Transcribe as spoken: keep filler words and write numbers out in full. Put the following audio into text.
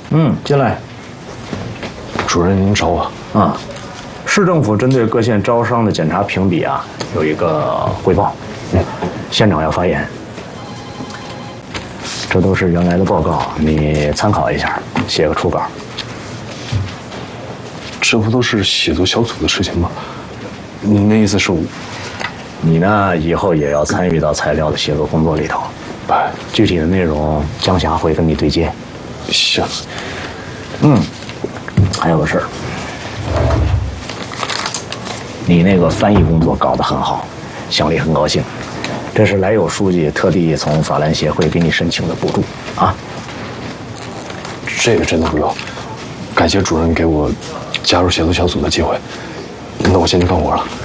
嗯，进来。 主任，您找我啊？市政府针对各县招商的检查评比啊，有一个汇报。嗯，县长要发言。这都是原来的报告，你参考一下，写个初稿。 这不都是写作小组的事情吗？您的意思是我， 你呢以后也要参与到材料的写作工作里头。 哎， 具体的内容江霞会跟你对接。 行。 嗯，还有个事儿，你那个翻译工作搞得很好，乡里很高兴。这是来友书记特地从法兰协会给你申请的补助啊。 这个真的不用，感谢主任给我加入写作小组的机会。那我先去干活了。